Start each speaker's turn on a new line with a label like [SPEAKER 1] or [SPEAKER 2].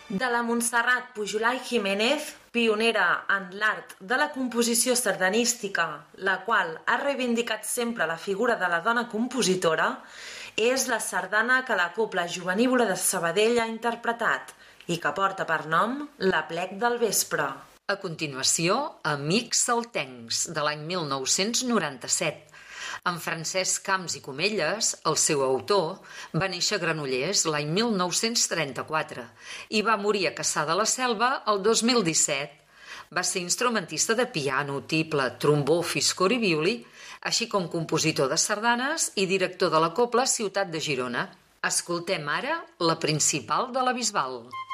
[SPEAKER 1] De la Montserrat Pujolà i Jiménez, pionera en l'art de la composició sardanística, la qual ha reivindicat sempre la figura de la dona compositora, és la sardana que la Cobla Jovenívola de Sabadell ha interpretat i que porta per nom l'Aplec del Vespre.
[SPEAKER 2] A continuació, Amics Saltencs, de l'any 1997. En Francesc Camps i Comelles, el seu autor, va néixer a Granollers l'any 1934 i va morir a Cassà de la Selva el 2017. Va ser instrumentista de piano, tible, trombó, fiscor i violí, així com compositor de sardanes i director de la Cobla Ciutat de Girona. Escoltem ara la principal de la Bisbal.